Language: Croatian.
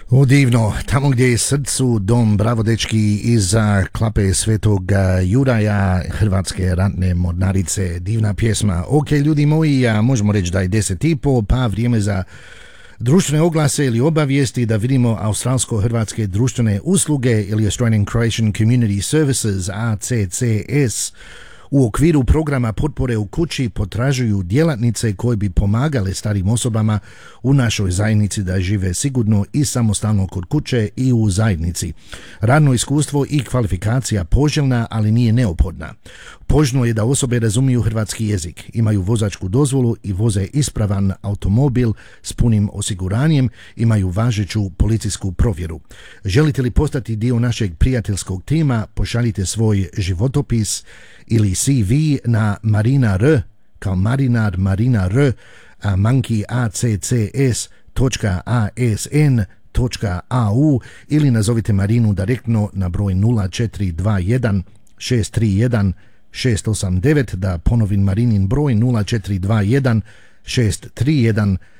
O divno, tamo gdje je srcu dom, bravo dečki iza klape Svetog Juraja, Hrvatske ratne mornarice, divna pjesma. Ok, ljudi moji, možemo reći da je 10:30, pa vrijeme za društvene oglase ili obavijesti, da vidimo australsko-hrvatske društvene usluge ili Australian Croatian Community Services, ACCS. U okviru programa potpore u kući potražuju djelatnice koje bi pomagale starim osobama u našoj zajednici da žive sigurno i samostalno kod kuće i u zajednici. Radno iskustvo i kvalifikacija poželjna, ali nije neophodna. Poželjno je da osobe razumiju hrvatski jezik, imaju vozačku dozvolu i voze ispravan automobil s punim osiguranjem, imaju važeću policijsku provjeru. Želite li postati dio našeg prijateljskog tima, pošaljite svoj životopis ili CV na Marina R, kao marinar Marina R, monkeyaccs.asn.au ili nazovite Marinu direktno na broj 0421 631 689, da ponovim Marinin broj 0421 631